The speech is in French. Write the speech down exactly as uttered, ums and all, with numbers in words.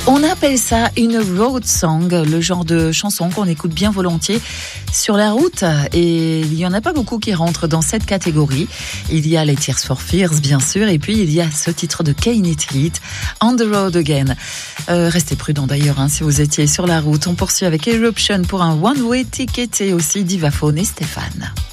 On appelle ça une road song, le genre de chanson qu'on écoute bien volontiers sur la route. Et il n'y en a pas beaucoup qui rentrent dans cette catégorie. Il y a les Tears for Fears, bien sûr, et puis il y a ce titre de Kane Heat, On the Road Again. Euh, restez prudents d'ailleurs hein, si vous étiez sur la route. On poursuit avec Eruption pour un one-way ticket et aussi Divaphone et Stéphane.